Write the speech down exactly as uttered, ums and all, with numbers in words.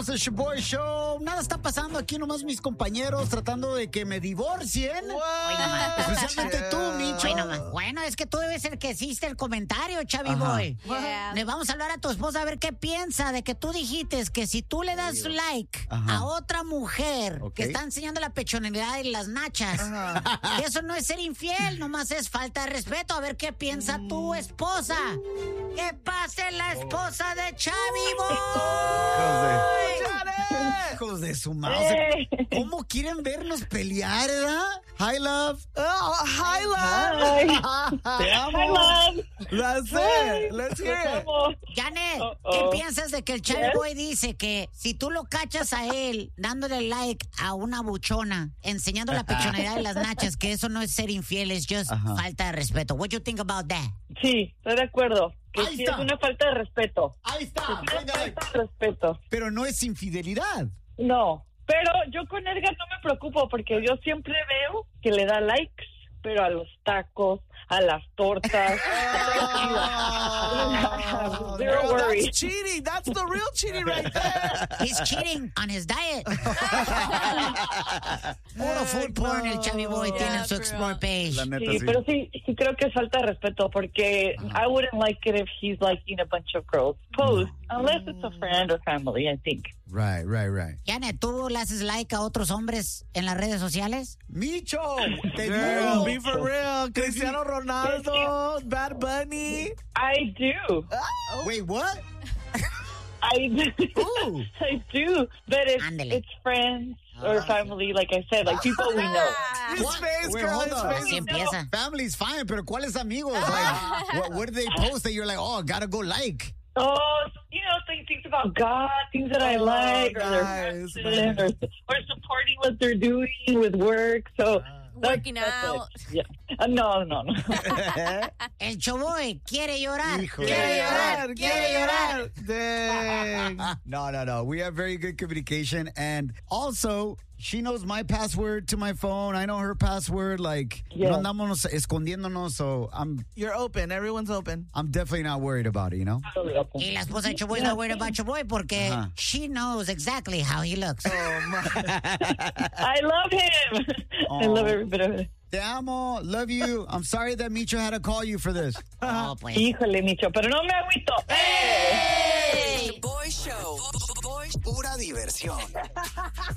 Somos el Shoboy Show. Nada está pasando aquí, nomás mis compañeros tratando de que me divorcien. Hoy nomás. Especialmente tú, Micho. Hoy nomás. Bueno, es que tú debes ser que hiciste el comentario, Chavi Boy. Yeah. Le vamos a hablar a tu esposa a ver qué piensa de que tú dijiste que si tú le das like Ajá. a otra mujer Ok. que está enseñando la pechonalidad y las nachas, que eso no es ser infiel, nomás es falta de respeto. A ver qué piensa tu esposa. ¿Qué pase la esposa de Chavi Boy? Hijos de su mouse. ¿Cómo quieren vernos pelear, verdad? Hi, love. Oh, hi, love. Hi. Te amo. Hi, love. That's it. Let's hear it. Vamos. Janet, Uh-oh. ¿qué piensas de que el Chavi Yes. Boy dice que si tú lo cachas a él dándole like a una buchona, enseñando la pechonalidad de las nachas, que eso no es ser infiel, es just Ajá. falta de respeto? What do you think about that? Sí, estoy de acuerdo. Que Ahí sí está. es una falta de respeto. Ahí está. Es una Venga, like. falta de respeto. Pero no es infidelidad. No, pero yo con Edgar no me preocupo porque yo siempre veo que le da likes, pero a los tacos, a las tortas. Oh, Zero Girl, worries. that's cheating. That's the real cheating right there. He's cheating on his diet. Puro food porn el Chavi Boy Yeah, tiene en su true. Explore page. La neta, Sí, sí. pero sí, sí creo que es falta de respeto porque I wouldn't like it if he's liking a bunch of girls post, unless it's a friend or family, I think. Right, right, right. Janet, ¿tú le haces like a otros hombres en las redes sociales? Micho, te Girl, digo. be for real. Cristiano Ronaldo, Bad Bunny. I do. Wait, what? I do. Ooh. I do. But it's, Ándele. it's friends or family, like I said, like people we know. His What? face, Wait, girl. hold His on. face. Así empieza. Family's fine, pero ¿cuáles amigos? Like, what, what do they post that you're like, oh, gotta go like? Oh, you know, th- things about God, things that I like, or their nice, person, or, or supporting what they're doing with work. So that's- Working that's out. it. Yeah. Uh, no, no, no. El Choboy quiere llorar. Hijo Quiere de- llorar. Quiere llorar. Dang. No, no, no. We have very good communication. And also, she knows my password to my phone. I know her password. Like, Yeah. no andamos escondiéndonos. So I'm You're open. Everyone's open. I'm definitely not worried about it, you know? Totally open. Y la esposa de Choboy está worried about Choboy porque Ajá. she knows exactly how he looks. Oh, my. I love him. I love every bit of it. Te amo. Love you. I'm sorry that Micho had to call you for this. Oh, pues. Híjole, Micho, pero no me agüito. The Boy Show. Boy- Pura diversión.